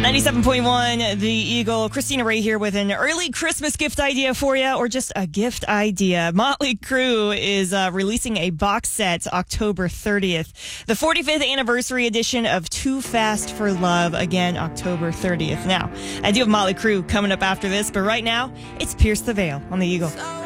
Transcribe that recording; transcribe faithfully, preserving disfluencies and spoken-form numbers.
ninety-seven point one, The Eagle. Christina Ray here with an early Christmas gift idea for you, or just a gift idea. Motley Crue is uh, releasing a box set October thirtieth. The forty-fifth anniversary edition of Too Fast for Love, again, October thirtieth. Now, I do have Motley Crue coming up after this, but right now, it's Pierce the Veil on The Eagle.